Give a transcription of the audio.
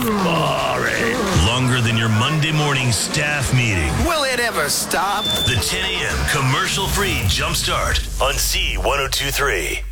Boring. Longer than your Monday morning staff meeting. Will it ever stop? The 10 a.m. commercial-free Jumpstart on Z1023.